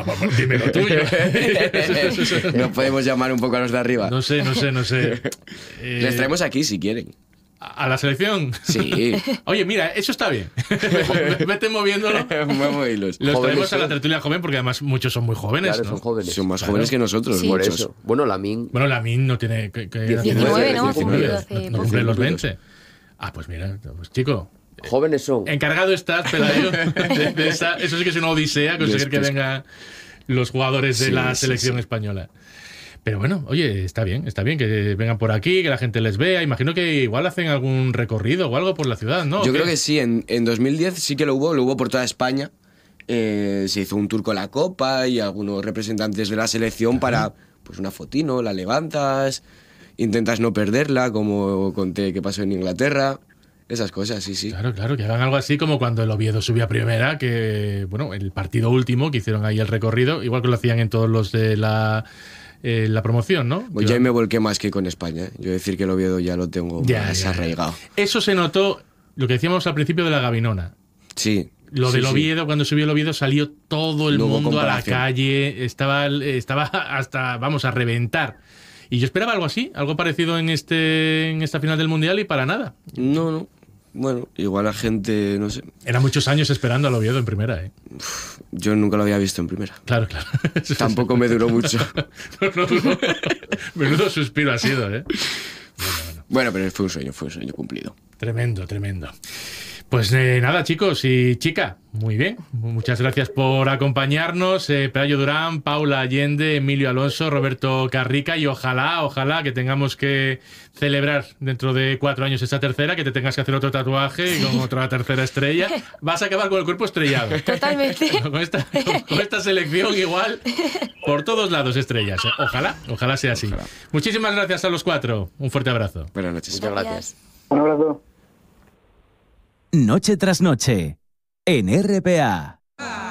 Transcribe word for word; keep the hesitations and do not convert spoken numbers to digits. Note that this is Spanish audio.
No, vamos, dime lo tuyo. Nos podemos llamar un poco a los de arriba. No sé, no sé, no sé. Eh, Les traemos aquí si quieren. ¿A la selección? Sí. Oye, mira, eso está bien. Vete moviéndolo. Muevo hilos. Los Jóvenes traemos a la son. tertulia joven porque además muchos son muy jóvenes, Claro, ¿no? son jóvenes. Son más Claro. jóvenes que nosotros, Sí. Por muchos. eso. Bueno, Lamine. Bueno, Lamine no tiene... Que, que diecinueve, ¿no? Ha diecinueve. cumplido hace No, no poco. cumple los veinte. Ah, pues mira, pues chico... Jóvenes son. Encargado estás, Pelayo, de, de esa, eso sí que es una odisea conseguir que Después- vengan los jugadores de Sí, la sí, selección sí. española. Pero bueno, oye, está bien, está bien que vengan por aquí, que la gente les vea. Imagino que igual hacen algún recorrido o algo por la ciudad, ¿no? Yo ¿Qué? creo que sí, en, en dos mil diez sí que lo hubo, lo hubo por toda España. Eh, se hizo un tour con la Copa y algunos representantes de la selección para, pues una fotino, la levantas, intentas no perderla, como conté que pasó en Inglaterra. Esas cosas, sí, sí. Claro, claro, que hagan algo así como cuando el Oviedo subió a primera, que, bueno, el partido último, que hicieron ahí el recorrido, igual que lo hacían en todos los de la, eh, la promoción, ¿no? Pues ya ahí me volqué más que con España. ¿eh? Yo decir que el Oviedo ya lo tengo Ya, más ya, ya. arraigado. Eso se notó, lo que decíamos al principio de la Gavinona. Sí. Lo sí, del sí. Oviedo, cuando subió el Oviedo, salió todo el No hubo mundo a la comparación. calle, estaba, estaba hasta, vamos, a reventar. Y yo esperaba algo así, algo parecido en este en esta final del Mundial y para nada. No, no. Bueno, igual la gente, no sé. Eran muchos años esperando al Oviedo en primera, ¿eh? Yo nunca lo había visto en primera. Claro, claro. Tampoco me duró mucho. No, no, no. Menudo suspiro ha sido, ¿eh? Bueno, pero fue un sueño, fue un sueño cumplido. Tremendo, tremendo. Pues eh, nada, chicos y chica, muy bien. Muchas gracias por acompañarnos. Eh, Pelayo Durán, Paula Allende, Emilio Alonso, Roberto Carrica y ojalá, ojalá que tengamos que celebrar dentro de cuatro años esta tercera, que te tengas que hacer otro tatuaje y con otra tercera estrella. Vas a acabar con el cuerpo estrellado. Totalmente. Con esta, con, con esta selección igual, por todos lados estrellas. Ojalá, ojalá sea así. Ojalá. Muchísimas gracias a los cuatro. Un fuerte abrazo. Buenas noches. Muchas gracias. Un abrazo. Noche tras noche, en R P A.